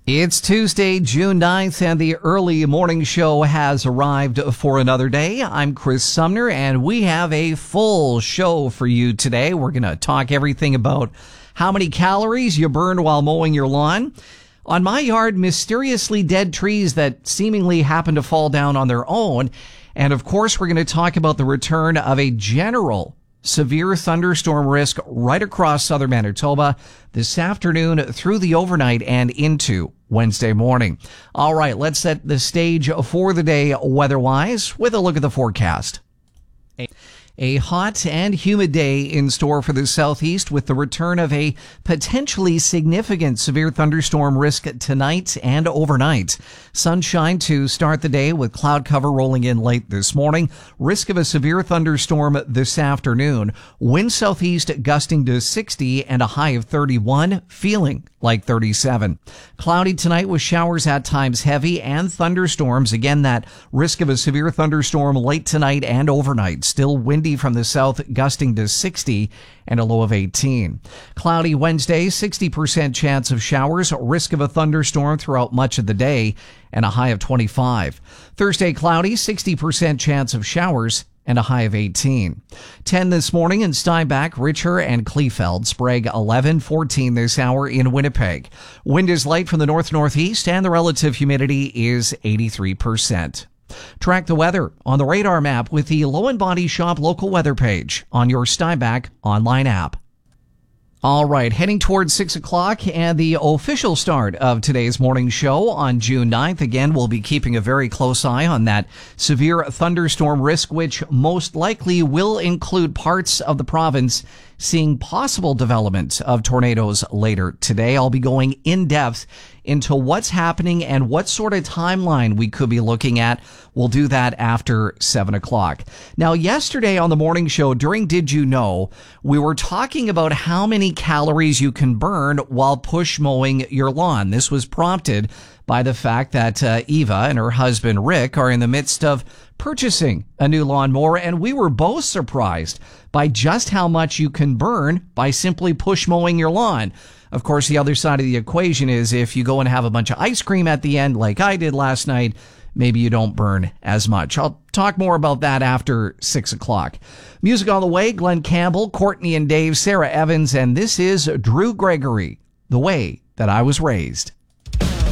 It's Tuesday, June 9th, and the early morning show has arrived for another day. I'm Chris Sumner, and we have a full show for you today. We're going to talk everything about how many calories you burned while mowing your lawn. On my yard, mysteriously dead trees that seemingly happen to fall down on their own. And of course, we're going to talk about the return of a general severe thunderstorm risk right across southern Manitoba this afternoon through the overnight and into Wednesday morning. All right, let's set the stage for the day weather-wise with a look at the forecast. A hot and humid day in store for the southeast with the return of a potentially significant severe thunderstorm risk tonight and overnight. Sunshine to start the day with cloud cover rolling in late this morning. Risk of a severe thunderstorm this afternoon. Wind southeast gusting to 60 and a high of 31, feeling like 37. Cloudy tonight with showers at times heavy and thunderstorms. Again, that risk of a severe thunderstorm late tonight and overnight. Still windy from the south, gusting to 60 and a low of 18. Cloudy Wednesday, 60% chance of showers, risk of a thunderstorm throughout much of the day, and a high of 25. Thursday, cloudy, 60% chance of showers, and a high of 18. 10 this morning in Steinbach, Richer, and Kleefeld. Sprague 11, 14 this hour in Winnipeg. Wind is light from the north-northeast, and the relative humidity is 83%. Track the weather on the radar map with the Low and Body Shop local weather page on your Steinbach online app. All right, heading towards 6 o'clock and the official start of today's morning show on June 9th. Again, we'll be keeping a very close eye on that severe thunderstorm risk, which most likely will include parts of the province seeing possible development of tornadoes later today. I'll be going in depth into what's happening and what sort of timeline we could be looking at. We'll do that after 7 o'clock. Now, yesterday on the morning show during Did You Know, we were talking about how many calories you can burn while push mowing your lawn. This was prompted by the fact that Eva and her husband Rick are in the midst of purchasing a new lawnmower, and we were both surprised by just how much you can burn by simply push mowing your lawn. Of course, the other side of the equation is if you go and have a bunch of ice cream at the end like I did last night, maybe you don't burn as much. I'll talk more about that after 6 o'clock. Music on the way, Glenn Campbell, Courtney and Dave, Sarah Evans, and this is Drew Gregory, The Way That I Was Raised.